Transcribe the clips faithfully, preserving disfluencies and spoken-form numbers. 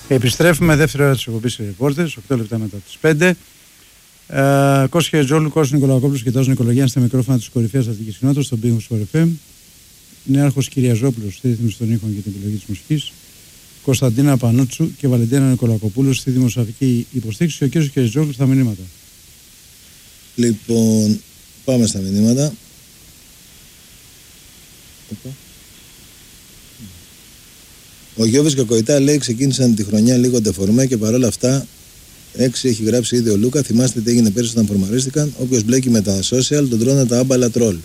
Επιστρέφουμε δεύτερη ώρα της εκπομπής Ρεπόρτες, οκτώ λεπτά μετά τις πέντε. Uh, Κώστας Χερετζόγλου, Κώστας Νικολακόπουλος και Τάσος Νικολογιάννης στα μικρόφωνα της κορυφαίας αθλητικής κοινότητας στον Big Sport εφ εμ. Νέαρχος Κυριαζόπουλος στη ρύθμιση των ήχων και την επιλογή της μουσικής. Κωνσταντίνα Πανούτσου και Βαλεντίνα Νικολακοπούλου στη δημοσιογραφική υποστήριξη. Ο κύριος Χερετζόγλου στα μηνύματα. Λοιπόν, πάμε στα μηνύματα. Ο Γιώβης και ο Κοϊτά λέει ξεκίνησαν τη χρονιά λίγο τεφορμέ και παρόλα αυτά έξι έχει γράψει ήδη ο Λούκα. Θυμάστε τι έγινε πέρυσι όταν φορμαρίστηκαν. Όποιος μπλέκει με τα social τον τρώνε τα άμπαλα τρόλ.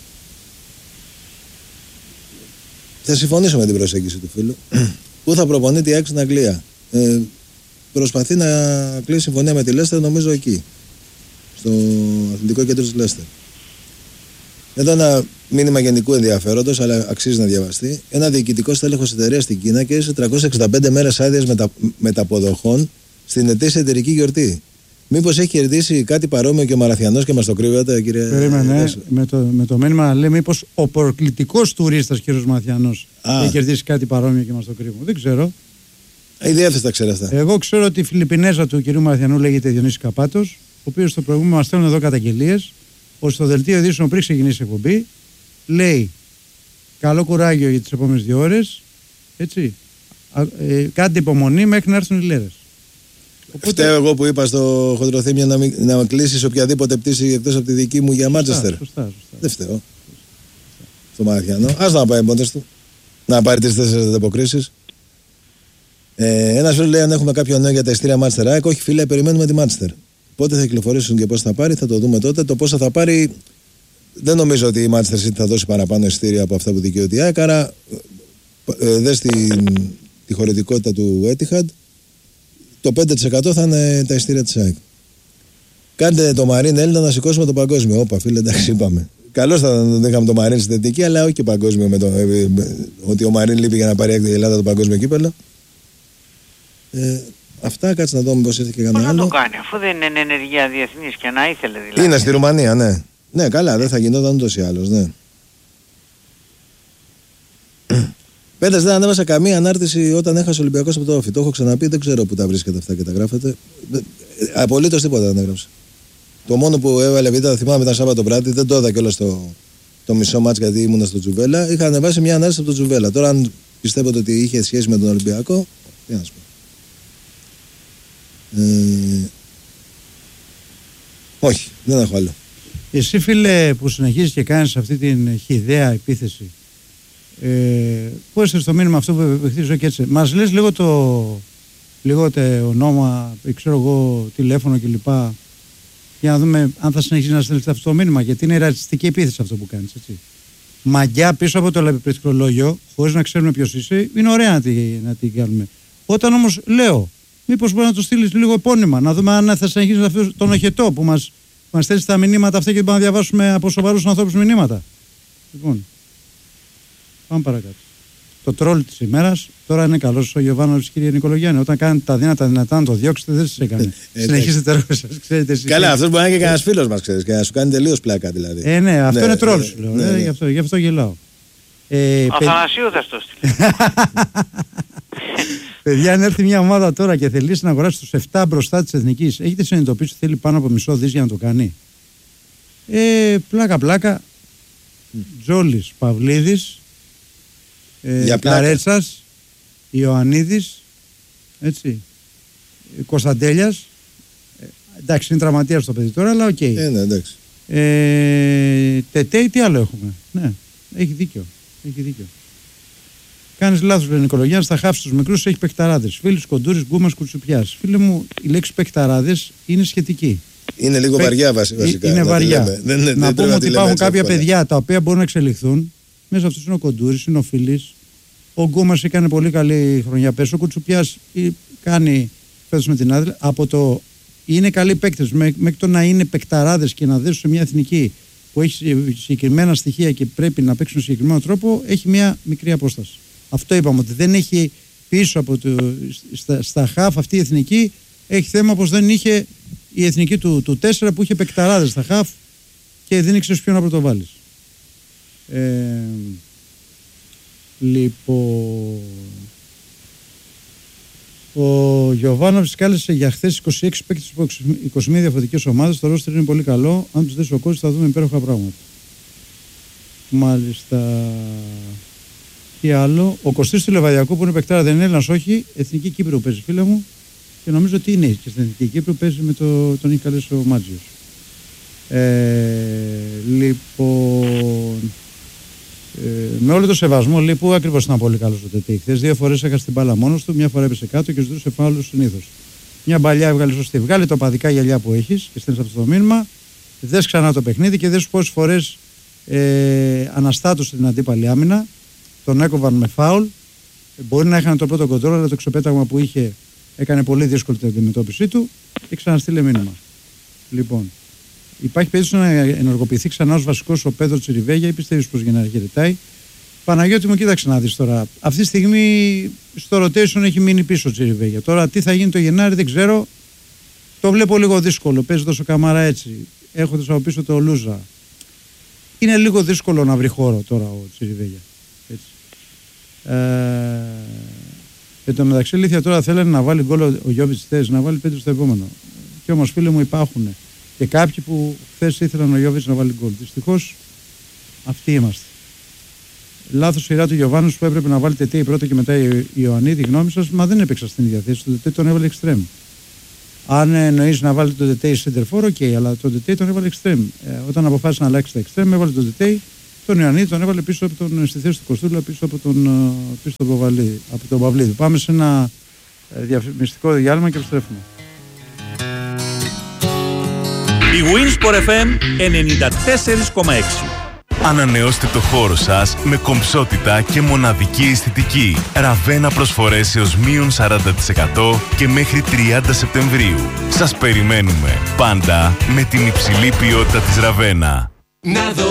Θα συμφωνήσω με την προσέγγιση του φίλου. Πού θα προπονεί τη ΑΕΚ στην Αγγλία. Ε, προσπαθεί να κλείσει συμφωνία με τη Λέστερ, νομίζω εκεί. Στο αθλητικό κέντρο της Λέστερ. Εδώ ένα μήνυμα γενικού ενδιαφέροντος, αλλά αξίζει να διαβαστεί. Ένα διοικητικό στέλεχος εταιρείας στην Κίνα και σε τριακόσιες εξήντα πέντε μέρες άδειας μετα... μεταποδοχών στην ετήσια εταιρική γιορτή. Μήπως έχει κερδίσει κάτι παρόμοιο και ο Μαραθιανός και μας το κρύβεται, κύριε. Περίμενε. Με το, με το μήνυμα λέει μήπως ο προκλητικός τουρίστας κύριος Μαραθιανός έχει κερδίσει κάτι παρόμοιο και μας το κρύβουμε. Δεν ξέρω. Η διεύθυνση τα ξέρει αυτά. Εγώ ξέρω ότι η Φιλιππινέζα του κυρίου Μαραθιανού λέγεται Διονύση Καπάτος, ο οποίος στο προηγούμενο μας στέλνουν εδώ καταγγελίες. Ότι στο δελτίο ειδήσεων πριν ξεκινήσει η εκπομπή λέει καλό κουράγιο για τις επόμενες δύο ώρες, έτσι, ε, κάντε υπομονή μέχρι να έρθουν οι λέρες. Οπότε... Φταίω εγώ που είπα στο χοντροθύμιο να, μην, να κλείσεις οποιαδήποτε πτήση εκτός από τη δική μου για Μάντσεστερ. Σωστά, σωστά. Δεν φταίω. Στο Μαραθιανό. Ας να πάει μόνος του. Να πάρει τις τέσσερις ανταποκρίσεις. Ε, ένας φίλος λέει αν έχουμε κάποιο νέο για τα ειστήρια Μάντσεστερ. ΑΕΚ, όχι φίλε, περιμένουμε τη Μάντσεστερ. Πότε θα κυκλοφορήσουν και πώς θα πάρει, θα το δούμε τότε. Το πόσα θα πάρει, δεν νομίζω ότι η Manchester City θα δώσει παραπάνω εισιτήρια από αυτά που δικαιούται η ΑΕΚ. Άρα, ε, δες τη, τη χωρητικότητα του Etihad, το πέντε τοις εκατό θα είναι τα εισιτήρια της ΑΕΚ. Κάντε το Μαρίν Έλληνα να σηκώσουμε το παγκόσμιο. Όπα, φίλε, εντάξει, είπαμε. Καλώς θα είχαμε το Μαρίν στην θετική, αλλά όχι και παγκόσμιο με το, ε, ε, ότι ο Μαρίν λείπει για να πάρει η Ελλάδα το παγκόσμιο κύπελλο. Ε, Αυτά, κάτσε να δούμε πώς ήρθε και κανένα άλλο. Πώς να το κάνει, αφού δεν είναι ενεργεία διεθνής και να ήθελε δηλαδή. Είναι στη Ρουμανία, ναι. Ναι, καλά, δεν θα γινόταν ούτως ή άλλως, ναι. Πέντες δεν ανέβασα καμία ανάρτηση όταν έχασε ο Ολυμπιακός από το Όφι. Το έχω ξαναπεί, δεν ξέρω που τα βρίσκεται αυτά και τα γράφετε. Απολύτως τίποτα δεν έγραψε. Το μόνο που έβαλε β' θα θυμάμαι ήταν Σάββατο βράδυ, δεν το είδα κιόλας το, το μισό μάτς γιατί ήμουνα στο Τζουβέλα. Είχα ανεβάσει μια ανάρτηση από το Τζουβέλα. Τώρα, αν πιστεύετε ότι είχε σχέση με τον Ολυμπιακό, τι να σου πω. Ε, όχι, δεν έχω άλλο. Εσύ φίλε που συνεχίζεις και κάνεις αυτή την χυδαία επίθεση, ε, πώς είσαι στο μήνυμα αυτό που επεκτήσω και έτσι, μας λες λίγο το λίγο το ονόμα, ξέρω εγώ, τηλέφωνο κλπ, για να δούμε αν θα συνεχίσεις να στέλνεις αυτό το μήνυμα, γιατί είναι ρατσιστική επίθεση αυτό που κάνεις, έτσι. Μαγιά πίσω από το λεπτομερολόγιο, χωρίς να ξέρουμε ποιος είσαι, είναι ωραία να την να τη κάνουμε. Όταν όμως λέω, μήπως μπορεί να το στείλεις λίγο επώνυμα, να δούμε αν θα συνεχίσεις αυτό τον οχετό που μας, μας στέλνει τα μηνύματα αυτά και μπορούμε να διαβάσουμε από σοβαρούς ανθρώπους μηνύματα. Λοιπόν, πάμε παρακάτω. Το τρόλ της ημέρας τώρα είναι καλός ο Γιωβάνοβιτς, κύριε Νικολογιάννη. Όταν κάνετε τα δύνατα δυνατά να το διώξετε, δεν σας έκανε. Συνεχίζετε έργο σας, ξέρετε εσείς. Καλά, αυτός μπορεί να είναι και κανένας φίλος μας, ξέρεις, και να σου κάνει τελείως πλάκα δηλαδή. Ε, ναι, αυτό ναι, είναι τρόλ, ναι, λέω. Ναι, ναι. Γι' αυτό, γι' αυτό γελάω. Ε, Αθανασίου θα στο στείλει. Παιδιά, αν έρθει μια ομάδα τώρα και θελήσει να αγοράσει τους επτά μπροστά της Εθνικής, έχετε συνειδητοποιήσει ότι θέλει πάνω από μισό δις για να το κάνει. Ε, πλάκα πλάκα. Mm. Τζόλης, Παυλίδης, ε, Καρέτσας, Ιωαννίδης, έτσι, Κωνσταντέλιας. Ε, εντάξει, είναι τραυματίας το παιδί τώρα, αλλά οκ. Okay. Ε, ναι, εντάξει. Ε, Τετέι, τι άλλο έχουμε. Ναι, έχει δίκιο. Έχει δίκιο. Κάνεις λάθος, λέει Νικολογιάννη, θα χάψει τους μικρούς, έχει παιχταράδες. Φίλους, Κοντούρης, Γκούμας, Κουτσουπιάς. Φίλε μου, η λέξη παιχταράδες είναι σχετική. Είναι λίγο Πε... βαριά βασικά. Είναι βαριά. Δεν, δεν, δεν, να δεν πούμε ότι υπάρχουν κάποια εύκολα. παιδιά τα οποία μπορούν να εξελιχθούν. Μέσα αυτούς είναι ο Κοντούρης, είναι ο Φίλης. Ο Γκούμας έκανε πολύ καλή χρονιά πέρσι. Ο Κουτσουπιάς κάνει φέτος με την Άδλη. Από το είναι καλοί παίκτες μέχρι το να είναι παιχταράδες και να δέσουν σε μια εθνική που έχει συγκεκριμένα στοιχεία και πρέπει να παίξουν συγκεκριμένο τρόπο, έχει μια μικρή απόσταση. Αυτό είπαμε, ότι δεν έχει πίσω από το, στα, στα χαφ αυτή η εθνική, έχει θέμα πως δεν είχε η εθνική του, του τέσσερα που είχε παικταράδες στα χαφ και δεν ήξερες ποιο να πρωτοβάλεις. Ε, λοιπόν, Ο Γιωβάνοβιτς κάλεσε για χθες είκοσι έξι παίκτες από είκοσι μία διαφορετικές ομάδες. Το ρόστερ είναι πολύ καλό. Αν τους δέσει ο coach θα δούμε υπέροχα πράγματα. Μάλιστα. Τι άλλο. Ο Κωστής του Λεβαδιακού που είναι παικτάρα, δεν είναι Έλληνας, όχι. Εθνική Κύπρου παίζει, φίλε μου. Και νομίζω ότι είναι και στην Εθνική Κύπρου. Παίζει με το, τον έχει καλέσει ο Μάτζιος. Ε, λοιπόν. Ε, με όλο το σεβασμό, λέει, που ακριβώς ήταν πολύ καλό ο Τετέι. Χθες δύο φορές έχασε την μπάλα μόνος του, μια φορά έπεσε κάτω και ζητούσε φάουλ συνήθως. Μια μπαλιά έβγαλε σωστή. Βγάλε τα παδικά γυαλιά που έχεις και στέλνεις αυτό το μήνυμα. Δες ξανά το παιχνίδι και δες πόσες φορές ε, αναστάτωσε την αντίπαλη άμυνα. Τον έκοβαν με φάουλ. Ε, μπορεί να είχαν το πρώτο κοντρόλ, αλλά το ξεπέταγμα που είχε έκανε πολύ δύσκολη την αντιμετώπιση του και ξαναστείλε μήνυμα. Λοιπόν. Υπάρχει περίπτωση να ενεργοποιηθεί ξανά ως βασικός ο Πέδρο Τσιριβέγια ή πιστεύεις πως για να χαιρετάει? Παναγιώτη μου, κοίταξε να δεις τώρα. Αυτή τη στιγμή στο rotation έχει μείνει πίσω ο Τσιριβέγια. Τώρα τι θα γίνει το Γενάρη δεν ξέρω. Το βλέπω λίγο δύσκολο. Παίζει τόσο Καμάρα έτσι. Έχοντας από πίσω το Λούζα. Είναι λίγο δύσκολο να βρει χώρο τώρα ο Τσιριβέγια. Έτσι. Ε, εν τω μεταξύ, αλήθεια τώρα θέλανε να βάλει γκολ ο Γιώβιτς θες, να βάλει πέντε στο επόμενο. Και όμως φίλοι μου υπάρχουν και κάποιοι που χθες ήθελαν ο Γιώβιτς να βάλει γκολ. Δυστυχώς αυτοί είμαστε. Λάθος σειρά του Γιωβάνου που έπρεπε να βάλει Τετέι πρώτα και μετά η Ιωαννίδη, γνώμη σας, μα δεν έπαιξα στην ίδια θέση. Το Τετέι τον έβαλε εξτρέμ. Αν εννοείς να βάλει το Τετέι σεντερφόρ, οκ, okay, αλλά το Τετέι τον έβαλε εξτρέμ. Ε, όταν αποφάσισε να αλλάξει τα εξτρέμ, έβαλε το Τετέι, τον Ιωαννίδη τον έβαλε πίσω από τον, στη θέση του Κοστούλα, πίσω από τον, πίσω από τον, Παυλίδη, από τον Παυλίδη. Πάμε σε ένα ε, διαφημιστικό διάλειμμα και επιστρέφουμε. Η Winsport εφ εμ ενενήντα τέσσερα κόμμα έξι. Ανανεώστε το χώρο σας με κομψότητα και μοναδική αισθητική. Ραβένα προσφορές έως μείον σαράντα τοις εκατό και μέχρι τριάντα Σεπτεμβρίου. Σας περιμένουμε πάντα με την υψηλή ποιότητα της Ραβένα. Να δω